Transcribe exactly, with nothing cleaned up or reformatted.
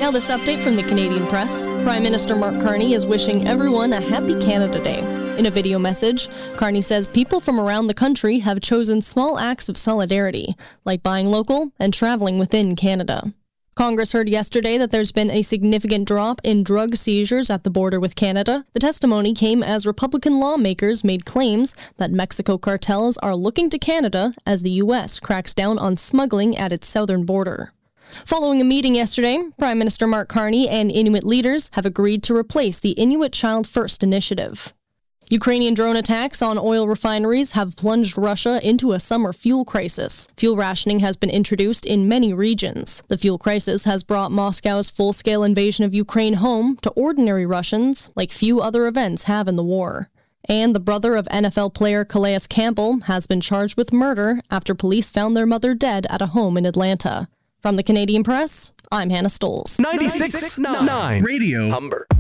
Now this update from the Canadian Press. Prime Minister Mark Carney is wishing everyone a happy Canada Day. In a video message, Carney says people from around the country have chosen small acts of solidarity, like buying local and traveling within Canada. Congress heard yesterday that there's been a significant drop in drug seizures at the border with Canada. The testimony came as Republican lawmakers made claims that Mexico cartels are looking to Canada as the U S cracks down on smuggling at its southern border. Following a meeting yesterday, Prime Minister Mark Carney and Inuit leaders have agreed to replace the Inuit Child First initiative. Ukrainian drone attacks on oil refineries have plunged Russia into a summer fuel crisis. Fuel rationing has been introduced in many regions. The fuel crisis has brought Moscow's full-scale invasion of Ukraine home to ordinary Russians like few other events have in the war. And the brother of N F L player Calais Campbell has been charged with murder after police found their mother dead at a home in Atlanta. From the Canadian Press, I'm Hannah Stoles. ninety-six point nine Radio Humber.